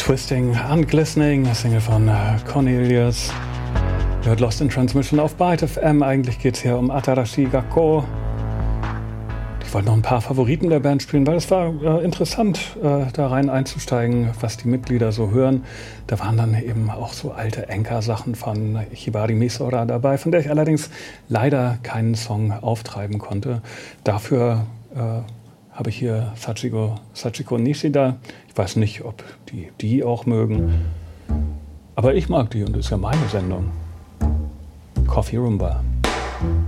Twisting and Glistening, eine Single von Cornelius. Ihr hört Lost in Transmission auf Byte FM. Eigentlich geht es hier um Atarashi Gakko. Ich wollte noch ein paar Favoriten der Band spielen, weil es war interessant, da rein einzusteigen, was die Mitglieder so hören. Da waren dann eben auch so alte Enka-Sachen von Hibari Misora dabei, von der ich allerdings leider keinen Song auftreiben konnte. Dafür habe ich hier Sachiko Nishida. Ich weiß nicht, ob die auch mögen. Aber ich mag die und das ist ja meine Sendung. Coffee Rumba.